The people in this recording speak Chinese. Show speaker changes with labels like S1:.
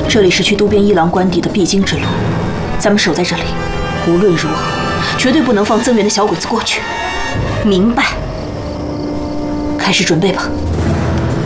S1: 这里是去渡边一郎官邸的必经之路，咱们守在这里，无论如何，绝对不能放增援的小鬼子过去。明白？开始准备吧。